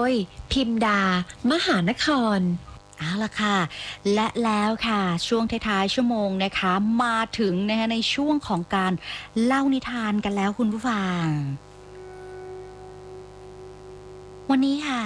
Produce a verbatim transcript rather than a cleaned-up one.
ยพิมดามหานครเอาล่ะค่ะและแล้วค่ะช่วงท้ายๆชั่วโมงนะคะมาถึงนะคะในช่วงของการเล่านิทานกันแล้วคุณผู้ฟังวันนี้ค่ะ